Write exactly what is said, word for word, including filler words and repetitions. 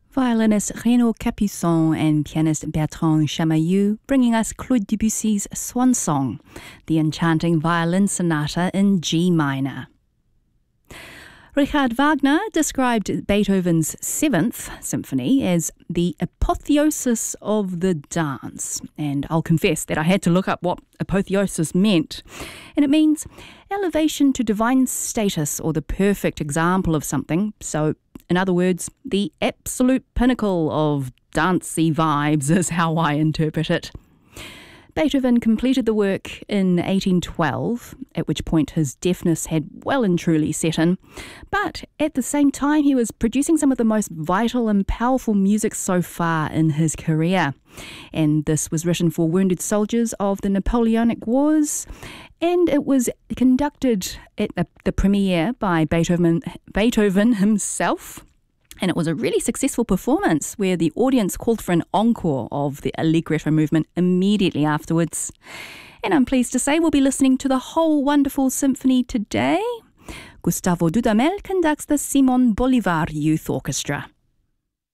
Violinist Renaud Capuçon and pianist Bertrand Chamayou bringing us Claude Debussy's Swan Song, the enchanting violin sonata in G minor. Richard Wagner described Beethoven's Seventh Symphony as the apotheosis of the dance, and I'll confess that I had to look up what apotheosis meant, and it means elevation to divine status or the perfect example of something. So, in other words, the absolute pinnacle of dancey vibes is how I interpret it. Beethoven completed the work in eighteen twelve, at which point his deafness had well and truly set in, but at the same time he was producing some of the most vital and powerful music so far in his career. And this was written for wounded soldiers of the Napoleonic Wars, and it was conducted at the, the premiere by Beethoven, Beethoven himself. And it was a really successful performance where the audience called for an encore of the Allegretto movement immediately afterwards. And I'm pleased to say we'll be listening to the whole wonderful symphony today. Gustavo Dudamel conducts the Simon Bolivar Youth Orchestra.